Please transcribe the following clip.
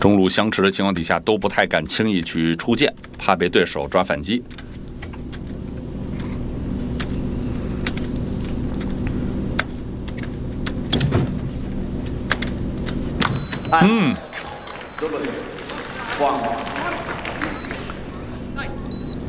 中路相持的情况底下，都不太敢轻易去出剑，怕被对手抓反击。